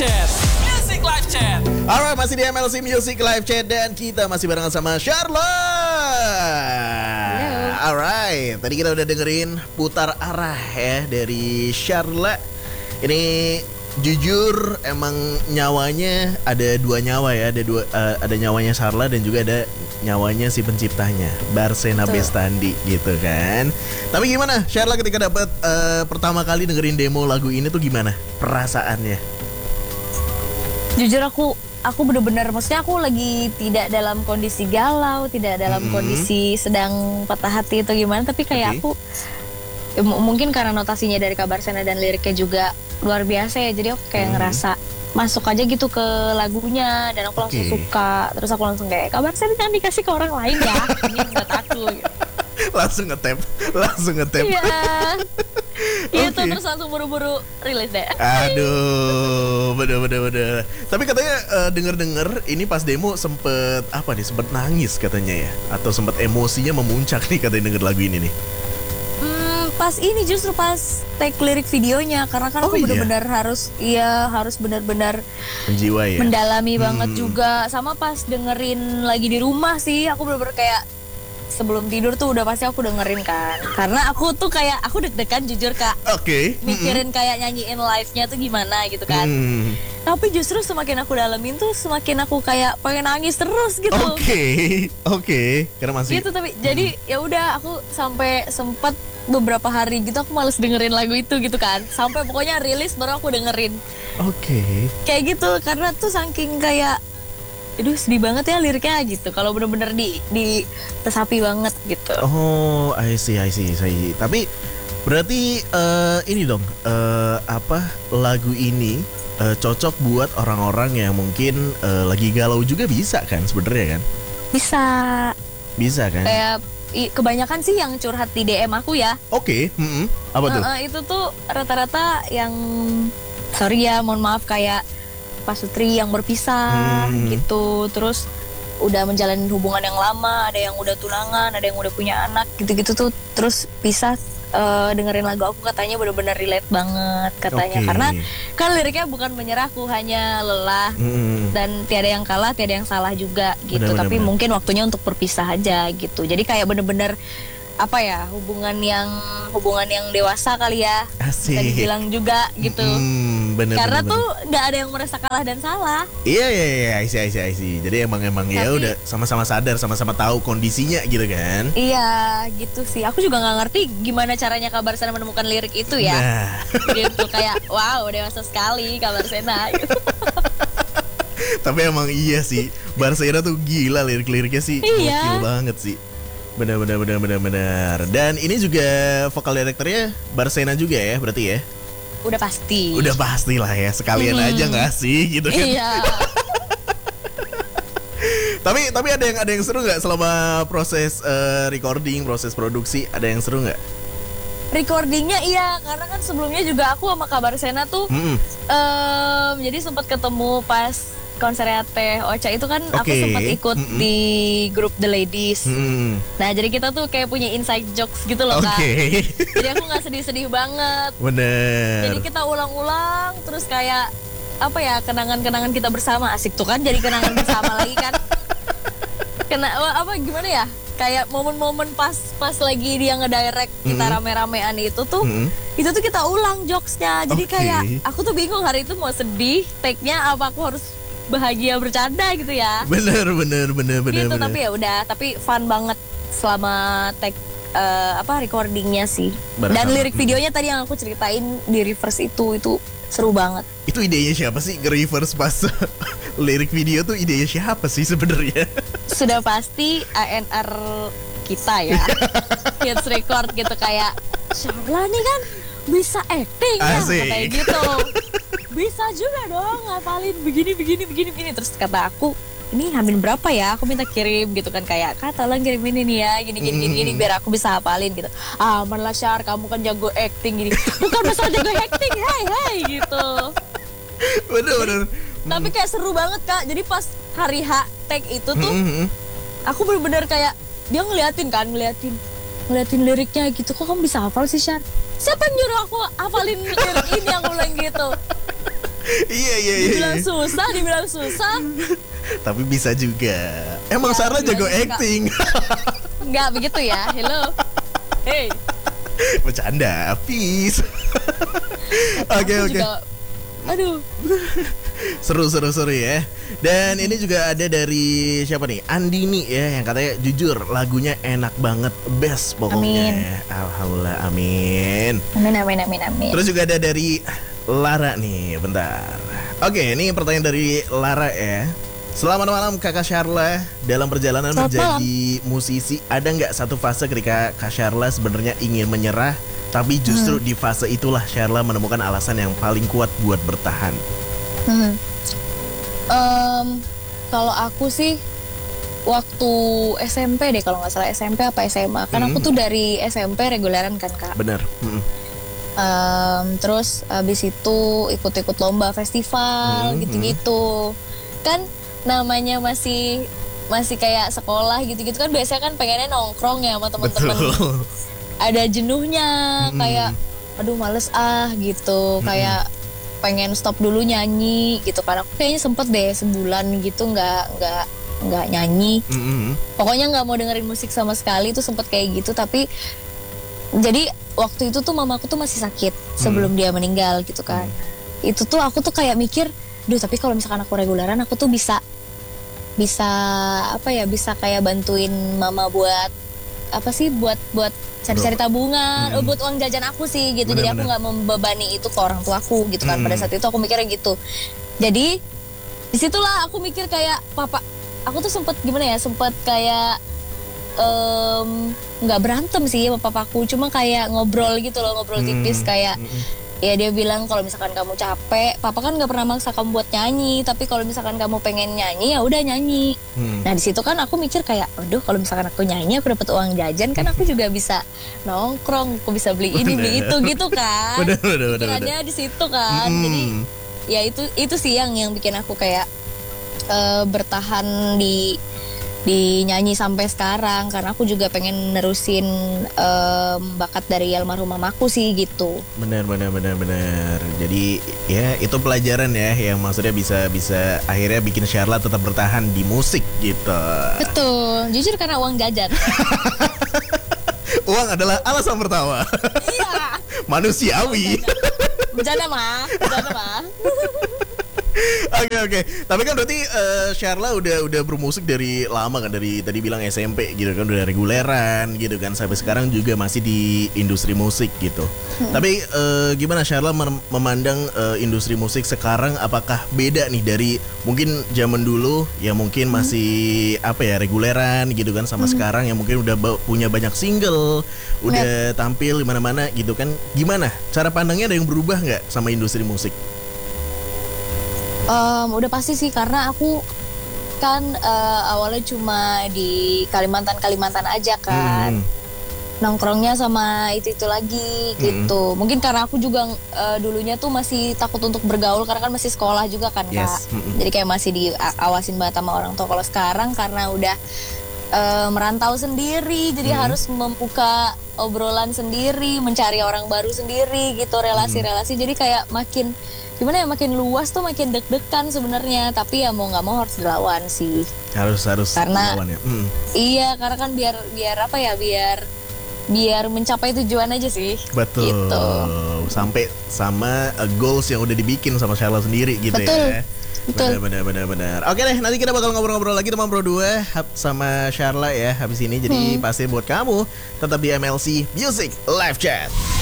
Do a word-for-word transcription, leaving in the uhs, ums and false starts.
Chat. Music Live Chat. Alright, masih di M L C Music Live Chat dan kita masih barengan sama Charlotte. Alright, tadi kita udah dengerin Putar Arah ya dari Charlotte. Ini jujur emang nyawanya ada dua nyawa ya, ada dua uh, ada nyawanya Charlotte dan juga ada nyawanya si penciptanya Barsena Bestandi gitu kan. Tapi gimana Charlotte ketika dapat uh, pertama kali dengerin demo lagu ini tuh gimana perasaannya? Jujur aku aku bener-bener, maksudnya aku lagi tidak dalam kondisi galau, tidak dalam mm-hmm. kondisi sedang patah hati atau gimana, tapi kayak okay. aku ya, m- mungkin karena notasinya dari Kabarsena dan liriknya juga luar biasa ya, jadi aku kayak mm. ngerasa masuk aja gitu ke lagunya dan aku langsung okay. suka, terus aku langsung kayak Kabarsena jangan dikasih ke orang lain ya, ini buat aku gitu. Langsung nge-tap, langsung nge-tap. Iya. Gitu Okay. terus langsung buru-buru rilis deh. Aduh, bener-bener. Tapi katanya uh, denger-denger ini pas demo sempet apa nih, sempet nangis katanya ya, atau sempet emosinya memuncak nih katanya denger lagu ini nih. Hmm, pas ini justru pas take lirik videonya, karena kan Oh, aku iya? benar-benar harus, iya harus benar-benar Menjiwa ya. mendalami Hmm. banget juga. Sama pas dengerin lagi di rumah sih, aku benar-benar kayak sebelum tidur tuh udah pasti aku dengerin kan, karena aku tuh kayak aku deg-degan jujur Kak. Oke. Okay. Mikirin kayak nyanyiin live-nya tuh gimana gitu kan. Hmm. Tapi justru semakin aku dalemin tuh semakin aku kayak pengen nangis terus gitu. Oke, okay. oke. Okay. Karena masih. Gitu tapi hmm. jadi ya udah aku sampai sempet beberapa hari gitu aku males dengerin lagu itu gitu kan. Sampai pokoknya rilis baru aku dengerin. Oke. Okay. Kayak gitu karena tuh saking kayak aduh sedih banget ya liriknya gitu. Kalau bener-bener di di resapi banget gitu. Oh, I see, I see, I see. Tapi berarti uh, ini dong, uh, apa lagu ini uh, cocok buat orang-orang yang mungkin uh, lagi galau juga bisa kan sebenarnya kan? Bisa. Bisa kan? Kayak i, kebanyakan sih yang curhat di D M aku ya. Oke, okay. mm-hmm. Apa tuh? Uh, uh, itu tuh rata-rata yang sorry ya, mohon maaf kayak Pak Sutri yang berpisah hmm. gitu, terus udah menjalani hubungan yang lama, ada yang udah tunangan, ada yang udah punya anak gitu-gitu tuh, terus pisah. Uh, dengerin lagu aku katanya benar-benar relate banget katanya, okay. Karena kan liriknya bukan menyerahku hanya lelah hmm. dan tiada yang kalah, tiada yang salah juga gitu, bener, tapi bener. Mungkin waktunya untuk berpisah aja gitu, jadi kayak bener-bener apa ya, hubungan yang hubungan yang dewasa kali ya. Asik. Bisa dibilang juga gitu. Mm, bener, karena bener, tuh nggak ada yang merasa kalah dan salah. Iya iya iya, I see, I see, I see. Jadi emang emang Tapi, ya udah sama-sama sadar, sama-sama tahu kondisinya gitu kan. Iya gitu sih. Aku juga nggak ngerti gimana caranya Kabarsena menemukan lirik itu ya. Nah. Gitu kayak wow dewasa sekali Kabarsena gitu. Tapi emang iya sih, Barsena tuh gila lirik-liriknya sih. Iya. Gokil banget sih. Benar benar benar benar benar. Dan ini juga vokal direkturnya Barsena juga ya berarti ya? Udah pasti. Udah pasti lah ya, sekalian hmm. aja nggak sih gitu kan? Iya. tapi tapi ada yang ada yang seru nggak selama proses uh, recording, proses produksi, ada yang seru nggak? Recordingnya iya, karena kan sebelumnya juga aku sama Kabarsena tuh, hmm. um, jadi sempat ketemu pas konsernya Teh Ocha itu kan, okay. Aku sempat ikut mm-hmm. di grup The Ladies. Mm. Nah jadi kita tuh kayak punya inside jokes gitu loh okay. Kak. Jadi aku nggak sedih-sedih banget. Bener. Jadi kita ulang-ulang terus kayak apa ya, kenangan-kenangan kita bersama, asik tuh kan, jadi kenangan bersama lagi kan. Kena apa gimana ya? Kayak momen-momen pas pas lagi dia ngedirect kita mm-hmm. rame-ramean itu tuh, mm-hmm. itu tuh kita ulang jokesnya. Jadi okay. kayak aku tuh bingung hari itu mau sedih, take-nya apa aku harus bahagia bercanda gitu ya. Bener bener bener bener. Gitu bener. tapi ya udah, tapi fun banget selama take uh, apa recordingnya sih. Bersama. Dan lirik videonya tadi yang aku ceritain di reverse itu itu seru banget. Itu idenya siapa sih nge-reverse pas lirik video tuh, idenya siapa sih sebenarnya? Sudah pasti A N R kita ya. Hits record gitu kayak Syarla nih kan bisa acting ya kayak gitu. Bisa juga dong ngapalin begini begini begini begini. Terus kata aku, ini hamin berapa ya, aku minta kirim gitu kan, kayak Kak tolong kirim ini nih ya, gini gini gini, gini biar aku bisa hafalin gitu. Ah aman lah Syar, kamu kan jago acting gini. Bukan masalah jago acting, hai hai gitu. Bener bener. Tapi kayak seru banget Kak. Jadi pas hari H take itu tuh, aku bener-bener kayak dia ngeliatin kan, ngeliatin ngeliatin liriknya gitu. Kok kamu bisa hafal sih Syar? Siapa yang nyuruh aku hafalin lirik ini, aku bilang gitu. Iya iya iya. Dibilang susah, dibilang susah. Tapi bisa juga. Emang Ya, Sarla jago bilangnya suka. acting. Nggak begitu ya, hello. Hey. Bercanda, peace. Oke Aku oke. juga- Aduh. Seru seru seru ya. Dan ini juga ada dari siapa nih? Andini ya yang katanya jujur lagunya enak banget, best pokoknya. Amin. Alhamdulillah amin. Amin, amin, amin, amin. Terus juga ada dari Lara nih, bentar. Oke, ini pertanyaan dari Lara ya. Selamat malam Kakak Sharla. Dalam perjalanan Selamat menjadi musisi, ada nggak satu fase ketika Kak Sharla sebenarnya ingin menyerah, tapi justru Hmm. di fase itulah Sharla menemukan alasan yang paling kuat buat bertahan? Hmm. Em, kalau aku sih waktu S M P deh, kalau nggak salah S M P apa S M A, kan aku Hmm. tuh dari S M P reguleran kan Kak. Bener. Mm-mm. Em, terus abis itu ikut-ikut lomba festival Hmm, gitu-gitu. Kan namanya masih masih kayak sekolah gitu-gitu kan, biasanya kan pengennya nongkrong ya sama teman-teman. Betul. Ada jenuhnya, Hmm. kayak aduh males ah gitu, kayak pengen stop dulu nyanyi gitu kan. Aku kayaknya sempet deh sebulan gitu nggak nggak nggak nyanyi, Mm-mm. pokoknya nggak mau dengerin musik sama sekali, itu sempet kayak gitu. Tapi jadi waktu itu tuh mamaku tuh masih sakit sebelum dia meninggal gitu kan. Itu tuh aku tuh kayak mikir, duh tapi kalau misalkan aku reguleran aku tuh bisa bisa apa ya, bisa kayak bantuin mama buat apa sih, buat buat cari-cari tabungan, Hmm. oh, buat uang jajan aku sih gitu. Jadi aku Bener-bener. nggak membebani itu ke orang tuaku gitu kan. Hmm. Pada saat itu aku mikirnya gitu. Jadi disitulah aku mikir kayak papa, aku tuh sempet gimana ya, sempet kayak em, nggak berantem sih sama papaku, cuma kayak ngobrol gitu loh, ngobrol tipis Hmm. kayak Mm-mm. ya dia bilang kalau misalkan kamu capek, papa kan nggak pernah maksa kamu buat nyanyi, tapi kalau misalkan kamu pengen nyanyi ya udah nyanyi. Hmm. Nah di situ kan aku mikir kayak, aduh kalau misalkan aku nyanyi aku dapat uang jajan kan, aku juga bisa nongkrong, aku bisa beli ini beli itu gitu kan. Bener, bener, bener, Pikirannya di situ kan. Mm. Jadi ya itu itu sih yang yang bikin aku kayak eh, bertahan di di nyanyi sampai sekarang, karena aku juga pengen nerusin em, bakat dari almarhum mamaku sih gitu. Benar benar benar benar. Jadi ya itu pelajaran ya yang maksudnya bisa bisa akhirnya bikin Sharla tetap bertahan di musik gitu. Betul, jujur karena uang jajan. Uang adalah alasan pertama. Iya. Manusiawi. Bercanda mah, bercanda mah. Oke oke. Tapi kan berarti eh, Sharla udah udah bermusik dari lama kan, dari tadi bilang S M P gitu kan, udah reguleran gitu kan, sampai sekarang juga masih di industri musik gitu. Tapi eh, gimana Sharla mem- memandang eh, industri musik sekarang, apakah beda nih dari mungkin zaman dulu yang mungkin masih apa ya reguleran gitu kan, sama sekarang yang mungkin udah ba- punya banyak single, udah tampil di mana-mana gitu kan. Gimana? Cara pandangnya ada yang berubah nggak sama industri musik? Em, udah pasti sih, karena aku kan eh, awalnya cuma di Kalimantan Kalimantan aja kan. Hmm. Nongkrongnya sama itu-itu lagi gitu. Mungkin karena aku juga eh, dulunya tuh masih takut untuk bergaul karena kan masih sekolah juga kan Kak. Yes, mm-mm. Jadi kayak masih diawasin banget sama orang tua. Kalau sekarang karena udah eh, merantau sendiri, jadi harus membuka obrolan sendiri, mencari orang baru sendiri gitu, relasi-relasi. Jadi kayak makin gimana ya, makin luas tuh, makin deg-degan sebenarnya. Tapi ya mau nggak mau harus dilawan sih. Harus harus Karena- dilawan ya. Hmm. Iya, karena kan biar biar apa ya, biar biar mencapai tujuan aja sih. Betul. Gitu. Sampai sama uh, goals yang udah dibikin sama Sharla sendiri gitu Betul. ya. Betul. Benar, benar, benar, benar. Oke deh, nanti kita bakal ngobrol-ngobrol lagi teman Pro dua hab- sama Sharla ya habis ini. Jadi pasti buat kamu tetap di M L C Music Live Chat.